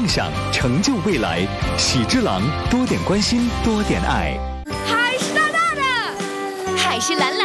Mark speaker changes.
Speaker 1: 想，成就未来。喜之郎，多点关心，多点爱。
Speaker 2: 海是大大的，海是蓝蓝